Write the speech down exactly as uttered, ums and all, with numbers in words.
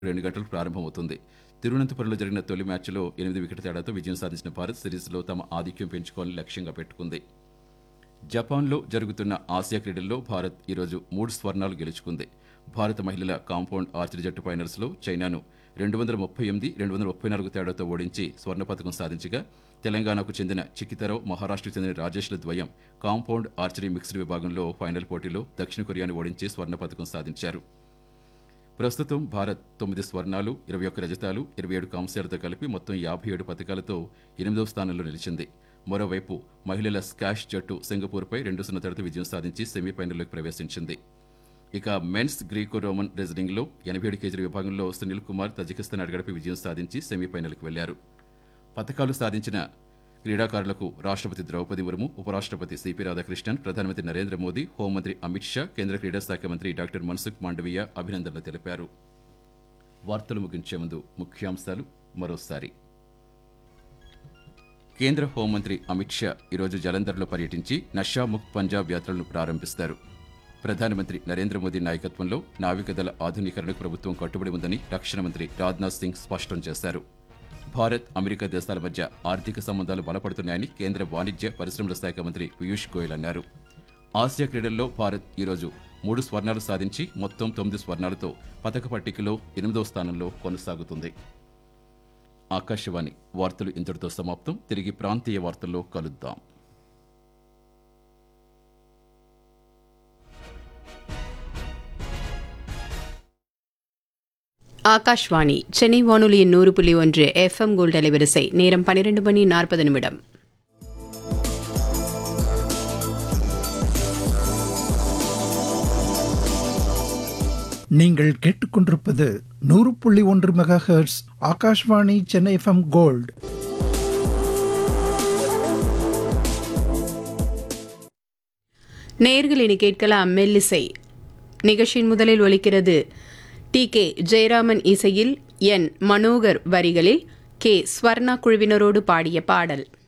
రెండు గంటలకు ప్రారంభమవుతుంది. తిరువనంతపురంలో జరిగిన తొలి మ్యాచ్లో ఎనిమిది వికెట్ల తేడాతో విజయం సాధించిన భారత్ సిరీస్లో తమ ఆధిక్యం పెంచుకోవాలని లక్ష్యంగా పెట్టుకుంది. జపాన్లో జరుగుతున్న ఆసియా క్రీడల్లో భారత్ ఈరోజు మూడు స్వర్ణాలు గెలుచుకుంది. భారత మహిళల కాంపౌండ్ ఆర్చరీ జట్టు ఫైనల్స్లో చైనాను రెండు వందల ముప్పై ఎనిమిది రెండు వందల ముప్పై నాలుగు తేడాతో ఓడించి స్వర్ణ పథకం సాధించగా, తెలంగాణకు చెందిన చిక్కితరావు, మహారాష్ట్రకు చెందిన రాజేష్ల ద్వయం కాంపౌండ్ ఆర్చరీ మిక్స్డ్ విభాగంలో ఫైనల్ పోటీలో దక్షిణ కొరియాను ఓడించి స్వర్ణ పథకం సాధించారు. ప్రస్తుతం భారత్ తొమ్మిది స్వర్ణాలు, ఇరవై ఒక్క రజతాలు, ఇరవై ఏడు కాంస్యాలతో కలిపి మొత్తం యాభై ఏడు పథకాలతో ఎనిమిదవ స్థానంలో నిలిచింది. మరోవైపు మహిళల స్కాష్ జట్టు సింగపూర్పై రెండు సున్నా తేడాతో విజయం సాధించి సెమీఫైనల్లోకి ప్రవేశించింది. ఇక మెన్స్ గ్రీకో రోమన్ రెజ్లింగ్లో ఎనభై ఏడు కేజీల విభాగంలో సునీల్ కుమార్ తజికిస్తాన్ అడగడపై విజయం సాధించి సెమీఫైనల్కి వెళ్లారు. పథకాలు సాధించిన క్రీడాకారులకు రాష్ట్రపతి ద్రౌపది ముర్ము, ఉపరాష్ట్రపతి సిపి రాధాకృష్ణన్, ప్రధానమంత్రి నరేంద్ర మోదీ, హోంమంత్రి అమిత్ షా, కేంద్ర క్రీడా శాఖ మంత్రి డాక్టర్ మన్సుఖ్ మాండవీయ అభినందనలు తెలిపారు. వార్తలు ముగించే ముందు ముఖ్యాంశాలు మరోసారి. కేంద్ర హోంమంత్రి అమిత్ షా ఈరోజు జలంధర్లో పర్యటించి నషాముక్త్ పంజాబ్ యాత్రలను ప్రారంభిస్తారు. ప్రధానమంత్రి నరేంద్ర మోదీ నాయకత్వంలో నావికాదళ ఆధునీకరణకు ప్రభుత్వం కట్టుబడి ఉందని రక్షణ మంత్రి రాజ్నాథ్ సింగ్ స్పష్టం చేశారు. భారత్, అమెరికా దేశాల మధ్య ఆర్థిక సంబంధాలు బలపడుతున్నాయని కేంద్ర వాణిజ్య పరిశ్రమల శాఖ మంత్రి పీయూష్ గోయల్ అన్నారు. ఆసియా క్రీడల్లో భారత్ ఈరోజు మూడు స్వర్ణాలు సాధించి మొత్తం తొమ్మిది స్వర్ణాలతో పథక పట్టికలో ఎనిమిదవ స్థానంలో కొనసాగుతుంది. ఆకాశవాణి వార్తలు ఇంతటితో సమాప్తం. తిరిగి ప్రాంతీయ వార్తల్లో కలుద్దాం. ஆகாஷ்வாணி சென்னை வானொலியின் நூறு புள்ளி ஒன்று எஃப்எம் கோல்ட் அலைவரிசை. நேரம் பன்னிரண்டு மணி நாற்பது நிமிடம். நீங்கள் கேட்டுக்கொண்டிருப்பது நூறு புள்ளி ஒன்று mega hertz Akashvani Chennai FM gold. நேயர்கள் இனி கேட்கலாம் மெல்லிசை. நிகழ்ச்சியின் முதலில் ஒலிக்கிறது டி கே ஜெயராமன் இசையில் என் மனோகர் வரிகளில் கே ஸ்வர்ணா குழுவினரோடு பாடிய பாடல்.